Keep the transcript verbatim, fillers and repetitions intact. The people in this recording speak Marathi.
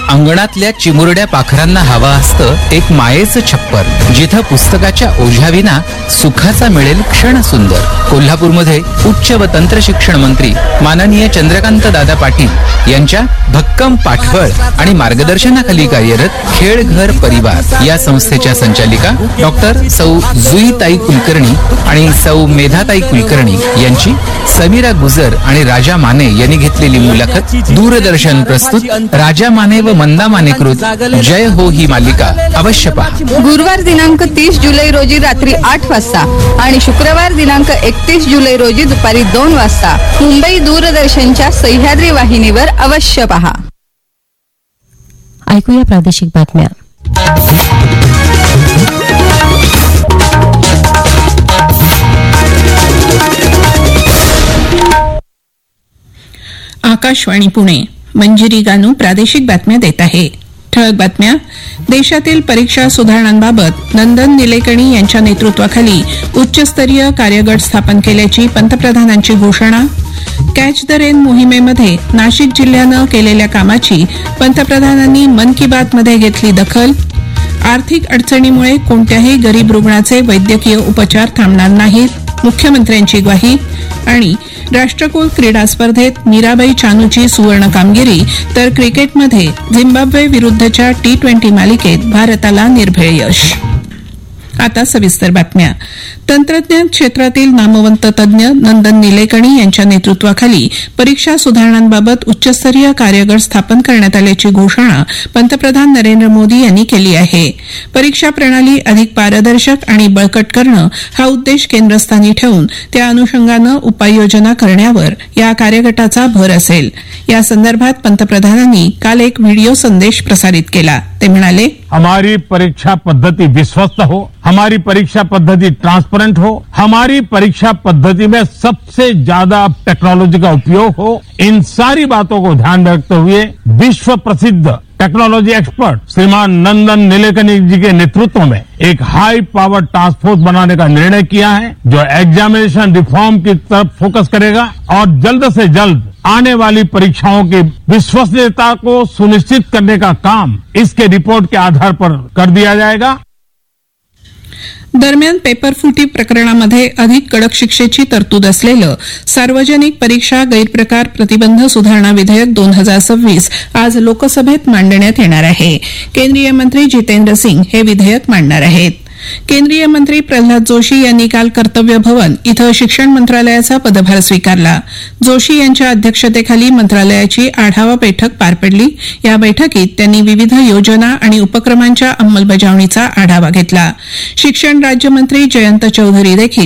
अंगणातल्या चिमुरड्या पाखरांना हवा असतं एक मायेचं छप्पर, जिथं पुस्तकाच्या ओझ्याविना सुखाचा मिळेल क्षण सुंदर. कोल्हापूरमध्ये उच्च व तंत्र शिक्षण मंत्री माननीय चंद्रकांत दादा पाटील यांच्या भक्कम पाठबळ आणि मार्गदर्शनाखाली कार्यरत खेळ घर परिवार या संस्थेच्या संचालिका डॉक्टर सौ जुईताई कुलकर्णी आणि सौ मेधाताई कुलकर्णी यांची समीरा गुजर आणि राजा माने यांनी घेतलेली मुलाखत. दूरदर्शन प्रस्तुत राजा माने व मंदा मानेकृत जय हो ही मालिका अवश्य पहा. गुरुवार दिनांक तीस जुलै रोजी रात्री आठ वाजता आणि शुक्रवार दिनांक एकतीस जुलै रोजी दुपारी दोन वाजता मुंबई दूरदर्शनच्या सह्याद्री वाहिनीवर अवश्य पहा. ऐकूया प्रादेशिक बातम्या. आकाशवाणी पुणे. मंजिरी गानू प्रादेशिक बातम्या देत आहे. ठळक बातम्या. देशातील परीक्षा सुधारणांबाबत नंदन निलेकणी यांच्या नेतृत्वाखाली उच्चस्तरीय कार्यगट स्थापन केल्याची पंतप्रधानांची घोषणा. कॅच द रेन मोहिमेमध्ये नाशिक जिल्ह्यानं केलेल्या कामाची पंतप्रधानांनी मन की बात मध्ये घेतली दखल. आर्थिक अडचणीमुळे कोणत्याही गरीब रुग्णाचे वैद्यकीय उपचार थांबणार नाहीत, मुख्यमंत्र्यांची ग्वाही. आणि राष्ट्रकुल क्रीडा स्पर्धेत मीराबाई चानूची सुवर्ण कामगिरी, तर क्रिकेटमध्ये झिम्बाब्वे विरुद्धच्या टी ट्वेंटी मालिकेत भारताला निर्भेळ यश. आता सविस्तर बातम्या. तंत्रज्ञान क्षेत्रातील नामवंत तज्ज्ञ नंदन निलेकणी यांच्या नेतृत्वाखाली परीक्षा सुधारणांबाबत उच्चस्तरीय कार्यगट स्थापन करण्यात आल्याची घोषणा पंतप्रधान नरेंद्र मोदी यांनी केली आहे. परीक्षा प्रणाली अधिक पारदर्शक आणि बळकट करणं हा उद्देश केंद्रस्थानी ठेवून त्या अनुषंगानं उपाययोजना करण्यावर या कार्यगटाचा भर असेल. या संदर्भात पंतप्रधानांनी काल एक व्हिडिओ संदेश प्रसारित केला. ते म्हणाले, हमारी परीक्षा पद्धति विश्वस्त हो, हमारी परीक्षा पद्धति ट्रांसपेरेंट हो, हमारी परीक्षा पद्धति में सबसे ज्यादा टेक्नोलॉजी का उपयोग हो. इन सारी बातों को ध्यान में रखते हुए विश्व प्रसिद्ध टेक्नोलॉजी एक्सपर्ट श्रीमान नंदन निलेकनी जी के नेतृत्व में एक हाई पावर टास्क फोर्स बनाने का निर्णय किया है, जो एग्जामिनेशन रिफॉर्म की तरफ फोकस करेगा और जल्द से जल्द आने वाली परीक्षाओं की विश्वसनीयता को सुनिश्चित करने का काम इसके रिपोर्ट के आधार पर कर दिया जाएगा. दरम्यान पेपरफुटी प्रकरणामध्ये अधिक कडक शिक्षेची तरतूद असलेलं सार्वजनिक परीक्षा गैरप्रकार प्रतिबंध सुधारणा विधेयक दोन हजार सव्वीस आज लोकसभेत मांडण्यात येणार आहे. केंद्रीय मंत्री जितेंद्र सिंग हे विधेयक मांडणार आहेत. केंद्रीय मंत्री प्रल्हाद जोशी यांनी काल कर्तव्य भवन इथं शिक्षण मंत्रालयाचा पदभार स्वीकारला. जोशी यांच्या अध्यक्षतेखाली मंत्रालयाची आढावा बैठक पार पडली. या बैठकीत त्यांनी विविध योजना आणि उपक्रमांच्या अंमलबजावणीचा आढावा घेतला. शिक्षण राज्यमंत्री जयंत चौधरी देखील